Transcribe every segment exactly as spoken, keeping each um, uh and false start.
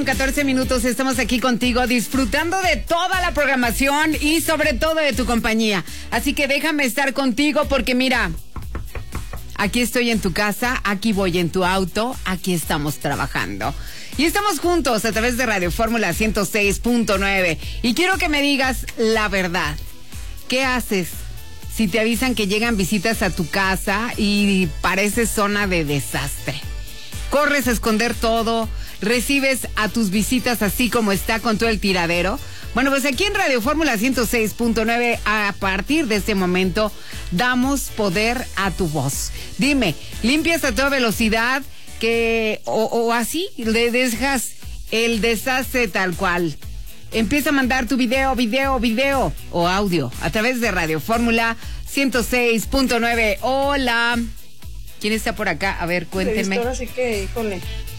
catorce minutos, estamos aquí contigo disfrutando de toda la programación y sobre todo de tu compañía. Así que déjame estar contigo porque mira, aquí estoy en tu casa, aquí voy en tu auto, aquí estamos trabajando. Y estamos juntos a través de Radio Fórmula ciento seis punto nueve. Y quiero que me digas la verdad. ¿Qué haces si te avisan que llegan visitas a tu casa y parece zona de desastre? ¿Corres a esconder todo? ¿Recibes a tus visitas así como está con todo el tiradero? Bueno, pues aquí en Radio Fórmula ciento seis punto nueve, a partir de este momento, damos poder a tu voz. Dime, ¿limpias a toda velocidad que o, o así le dejas el desastre tal cual? Empieza a mandar tu video, video, video o audio a través de Radio Fórmula ciento seis punto nueve. Hola. ¿Quién está por acá? A ver, cuéntenme. Ahora sí que, híjole,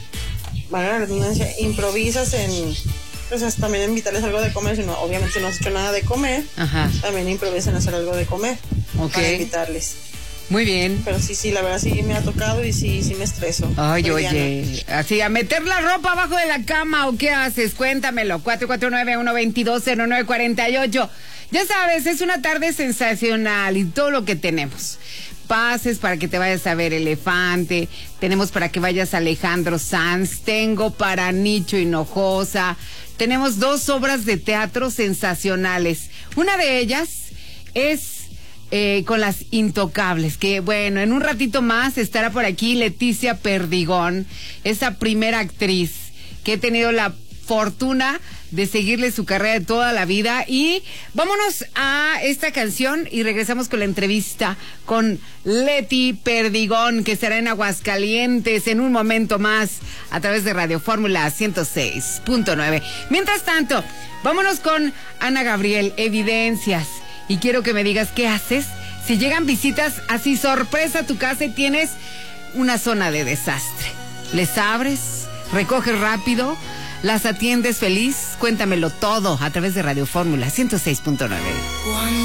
van a la redundancia, improvisas en, pues también invitarles algo de comer, si no, obviamente no has hecho nada de comer, ajá, también improvisan hacer algo de comer, okay, para invitarles. Muy bien. Pero sí, sí, la verdad sí me ha tocado y sí, sí me estreso. Ay, Soy oye, Diana. así, a meter la ropa abajo de la cama, ¿o qué haces? Cuéntamelo, cuatro cuatro nueve, uno dos dos, cero nueve cuatro ocho. Ya sabes, es una tarde sensacional y todo lo que tenemos. Pases para que te vayas a ver Elefante, tenemos para que vayas a Alejandro Sanz, tengo para Nicho Hinojosa, tenemos dos obras de teatro sensacionales. Una de ellas es eh, con Las Intocables, que bueno, en un ratito más estará por aquí Leticia Perdigón, esa primera actriz que he tenido la fortuna de seguirle su carrera de toda la vida. Y vámonos a esta canción y regresamos con la entrevista con Leti Perdigón, que estará en Aguascalientes en un momento más a través de Radio Fórmula ciento seis punto nueve. Mientras tanto, vámonos con Ana Gabriel, Evidencias. Y quiero que me digas qué haces si llegan visitas así sorpresa a tu casa y tienes una zona de desastre. ¿Les abres? ¿Recoges rápido? ¿Las atiendes feliz? Cuéntamelo todo a través de Radio Fórmula ciento seis punto nueve.